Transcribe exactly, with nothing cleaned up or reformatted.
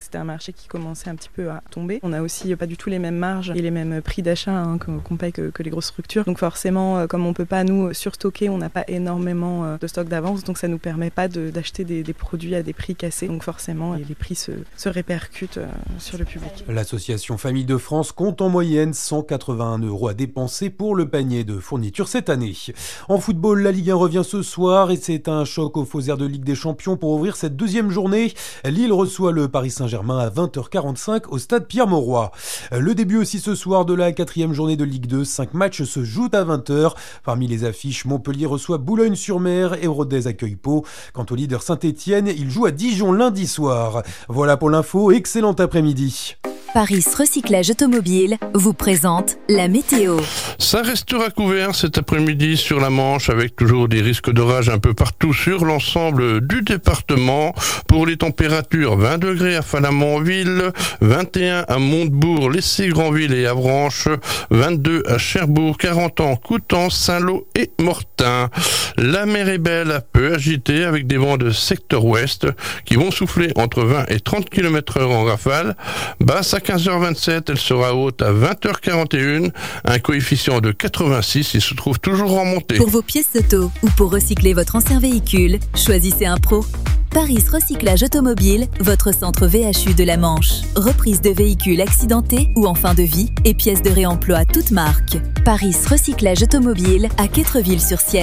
c'était un marché qui commençait un petit peu à tomber. On n'a aussi pas du tout les mêmes marges et les mêmes prix d'achat hein, qu'on paye que, que les grosses structures. Donc forcément, comme on ne peut pas nous surstocker, on n'a pas énormément de stock d'avance, donc ça ne nous permet pas de, d'acheter des, des produits à des prix cassés. Donc forcément, les prix se, se répercutent sur le public. L'association Famille de France compte en moyenne cent quatre-vingt-un euros à dépenser pour le panier de fournitures cette année. En football, la Ligue un revient ce soir et c'est un choc aux faux airs de Ligue des Champions pour ouvrir cette deuxième journée. Lille reçoit le Paris Saint-Germain à vingt heures quarante-cinq au stade Pierre-Mauroy. Le début aussi ce soir de la quatrième journée de Ligue deux. Cinq matchs se jouent à vingt heures. Parmi les affiches, Montpellier reçoit Boulogne-sur-Mer et Rodez accueille Pau. Quant au leader Saint-Étienne, il joue à Dijon lundi soir. Voilà pour l'info, excellent après-midi. Paris Recyclage Automobile vous présente la météo. Ça restera couvert cet après-midi sur la Manche avec toujours des risques d'orage un peu partout sur l'ensemble du département. Pour les températures, vingt degrés à Falamonville, vingt et un à Montebourg, Lessay-Granville et Avranches, vingt-deux à Cherbourg, quarante ans, Coutances, Saint-Lô et Mortain. La mer est belle, peu agitée avec des vents de secteur ouest qui vont souffler entre vingt et trente kilomètres heure en rafale. Basse à quinze heures vingt-sept, elle sera haute à vingt heures quarante et un, un coefficient de quatre-vingt-six, il se trouve toujours en montée. Pour vos pièces auto ou pour recycler votre ancien véhicule, choisissez un pro. Paris Recyclage Automobile, votre centre V H U de la Manche. Reprise de véhicules accidentés ou en fin de vie et pièces de réemploi toutes marques. Paris Recyclage Automobile à Quettreville-sur-Sienne.